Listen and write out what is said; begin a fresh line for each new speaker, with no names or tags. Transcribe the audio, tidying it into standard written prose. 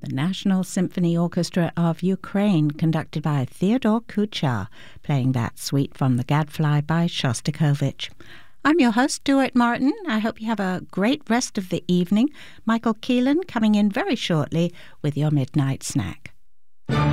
the National Symphony Orchestra of Ukraine, conducted by Theodore Kuchar, playing that suite from The Gadfly by Shostakovich. I'm your host, Duet Martin. I hope you have a great rest of the evening. Michael Keelan coming in very shortly with your midnight snack.